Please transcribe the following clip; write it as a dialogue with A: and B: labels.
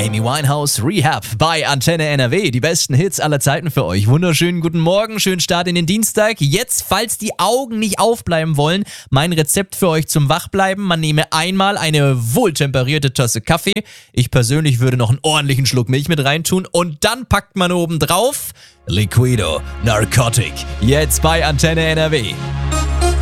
A: Amy Winehouse Rehab bei Antenne NRW. Die besten Hits aller Zeiten für euch. Wunderschönen guten Morgen, schönen Start in den Dienstag. Jetzt, falls die Augen nicht aufbleiben wollen, mein Rezept für euch zum Wachbleiben. Man nehme einmal eine wohltemperierte Tasse Kaffee. Ich persönlich würde noch einen ordentlichen Schluck Milch mit reintun. Und dann packt man oben drauf Liquido Narcotic. Jetzt bei Antenne NRW.